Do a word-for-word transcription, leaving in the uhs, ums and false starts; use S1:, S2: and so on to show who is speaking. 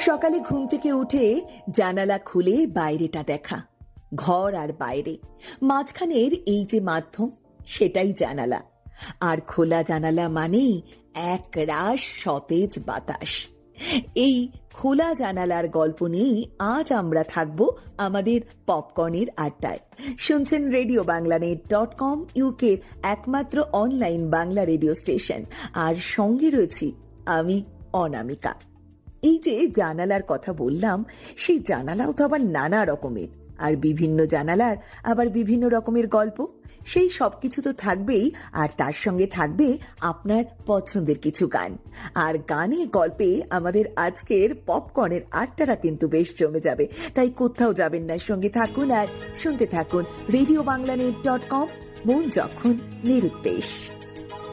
S1: সকালে ঘুম থেকে উঠে জানালা খুলে বাইরেটা দেখা, ঘর আর বাইরে মাঝখানের এই যে মাধ্যম, সেটাই জানালা। আর খোলা জানালা মানেই এক রাশ সতেজ বাতাস। এই খোলা জানালার গল্প নিয়েই আজ আমরা থাকব আমাদের পপকর্নের আড্ডায়। শুনছেন radio Bangla net dot com, ইউকের একমাত্র অনলাইন বাংলা রেডিও স্টেশন। আর সঙ্গে রয়েছি আমি অনামিকা। এই যে জানালার কথা বললাম, সেই জানালাও তো আবার নানা রকমের, আর বিভিন্ন জানালার আবার বিভিন্ন রকমের গল্প। সেই সব কিছু তো থাকবেই, আর তার সঙ্গে থাকবে আপনার পছন্দের কিছু গান। আর গানে গল্পে আমাদের আজকের পপকর্নের আড্ডাটা কিন্তু বেশ জমে যাবে। তাই কোথাও যাবেন না, সঙ্গে থাকুন আর শুনতে থাকুন radio Bangla net dot com, মন যখন নিরুদ্দেশ।